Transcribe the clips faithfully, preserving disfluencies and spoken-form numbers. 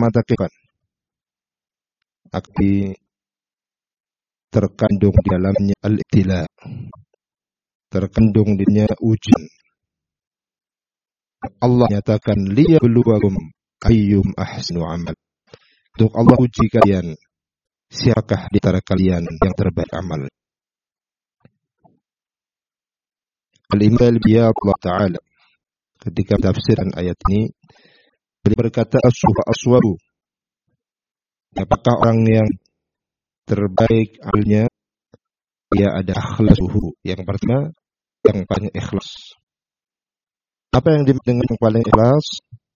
mata kehidupan akan terkandung di dalamnya al-ibtila, terkandung di dalamnya ujian. Allah nyatakan liyabluwakum ayyum ahsanu amal. Untuk Allah uji kalian, siapakah di antara kalian yang terbaik amal. Al-Imam Al-Biyad Allah Ta'ala ketika tafsiran ayat ini beliau berkata aswabu, apakah orang yang terbaik amalnya? Dia ada akhlasuhu. Yang pertama, yang paling ikhlas. Apa yang dimaksud dengan yang paling ikhlas?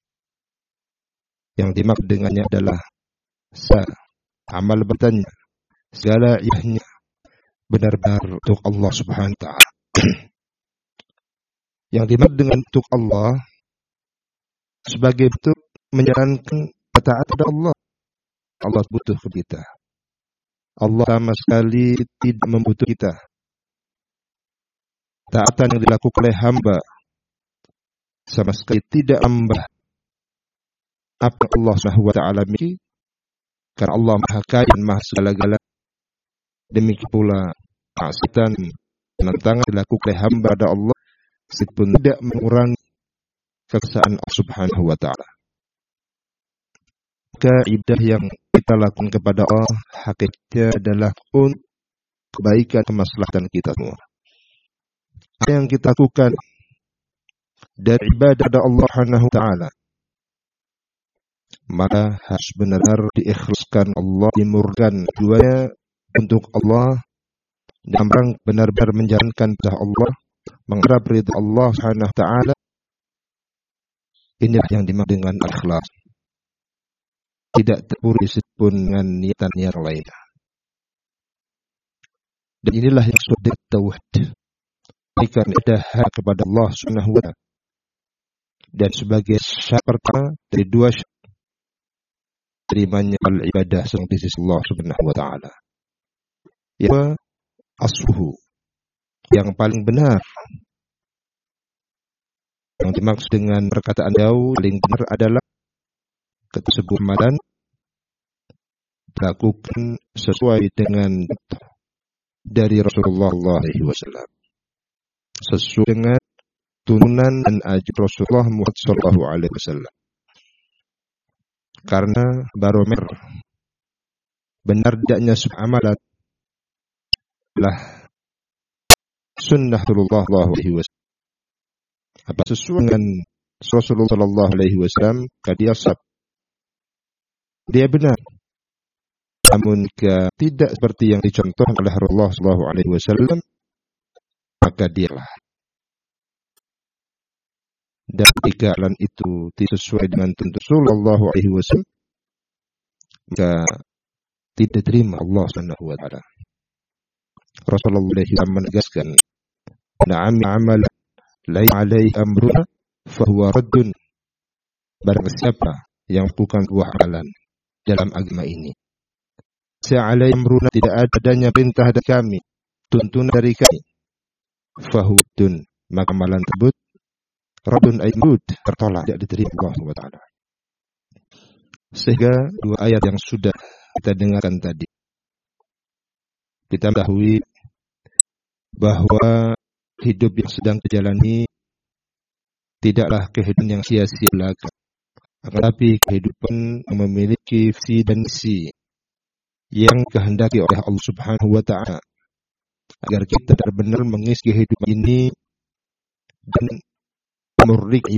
Yang dimaksud dengannya adalah sa amal bertanya segala ibadahnya benar-benar untuk Allah Subhanahu wa taala. Yang dimaksud dengan untuk Allah sebagai bentuk menjalankan taat kepada Allah. Allah butuh kita. Allah sama sekali tidak membutuhkan kita. Taatan yang dilakukan oleh hamba sama sekali tidak menambah apa Allah Subhanahu wa taala miliki, karena Allah Maha Kaya dan Maha segala-galanya. Demikian pula maksiatan penentangan dilakukan oleh hamba pada Allah meskipun tidak mengurangi kekesaan Allah Subhanahu wa taala. Maka ibadah yang kita lakukan kepada Allah hakikatnya adalah untuk kebaikan kemaslahatan kita semua. Apa yang kita lakukan dari ibadah kepada Allah Subhanahu wa taala, maka harus benar-benar diikhlaskan Allah, dimurkan duanya untuk Allah, dan benar-benar menjalankan perintah Allah, mengharap ridha Allah Subhanahu wa taala. Inilah yang dimaksud dengan ikhlas. Tidak terpuri pun dengan niatan yang lain. Dan inilah yang sudah tauhid. Berikan ibadah kepada Allah Subhanahu wa taala. Dan sebagai syarat pertama dari dua syarat terimanya al-ibadah di sisi Allah Subhanahu wa taala. Ya, asluhu, yang paling benar. Yang dimaksud dengan perkataan jauh paling benar adalah tersebut amalan dilakukan sesuai dengan dari Rasulullah sallallahu alaihi wasallam, sesuai dengan turunan dan ajaran Rasulullah Muhammad sallallahu alaihi wasallam. Karena barometer benar tidaknya sebuah amalan adalah sunnah Rasulullah sallallahu alaihi wasallam. Apa sesuai dengan Rasulullah sallallahu alaihi wasallam, dia sab dia benar. Namun jika tidak seperti yang dicontohkan oleh Rasulullah sallallahu alaihi wasallam, maka dialah. Dan jika amalan itu tidak sesuai dengan tuntunan Rasulullah sallallahu alaihi wasallam, maka tidak terima Allah Subhanahu wa taala. Rasulullah sallallahu alaihi wasallam menegaskan, "Na'am amal la alaihi amruna fa huwa raddun." Barang siapa yang melakukan buah amalan dalam agama ini, Sa'alai amruna, tidak adanya perintah dari kami, tuntunan dari kami, fahudun, maka amalan tersebut radun aimud, tertolak, tidak diterima Allah subhanahu wa taala. Sehingga dua ayat yang sudah kita dengarkan tadi, kita mengetahui bahwa hidup yang sedang dijalani tidaklah kehidupan yang sia-sia belaka, tetapi kehidupan yang memiliki visi dan misi yang kehendaki oleh Allah Subhanahu wa taala, agar kita benar-benar mengisi kehidupan ini dan murni